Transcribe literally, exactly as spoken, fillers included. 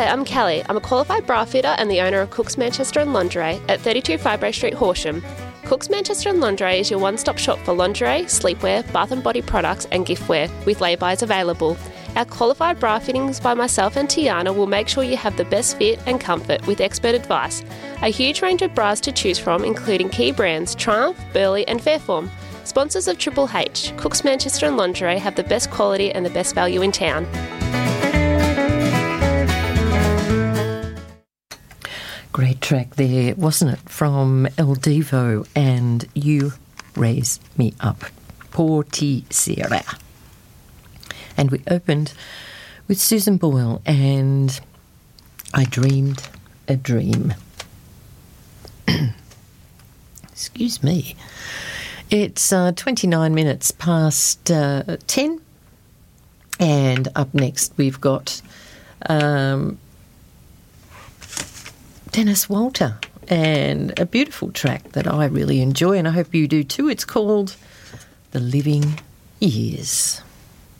I'm Kelly. I'm a qualified bra fitter and the owner of Cook's Manchester and Lingerie at thirty-two Firebrae Street, Horsham. Cook's Manchester and Lingerie is your one-stop shop for lingerie, sleepwear, bath and body products and giftware, with lay-bys available. Our qualified bra fittings by myself and Tiana will make sure you have the best fit and comfort with expert advice. A huge range of bras to choose from, including key brands Triumph, Burley and Fairform. Sponsors of Triple H, Cook's Manchester and Lingerie have the best quality and the best value in town. Great track there, wasn't it, from El Divo and You Raise Me Up, Por Ti Será. And we opened with Susan Boyle and I Dreamed a Dream. Excuse me. It's uh, twenty-nine minutes past uh, ten, and up next we've got um, Dennis Walter and a beautiful track that I really enjoy, and I hope you do too. It's called The Living Years.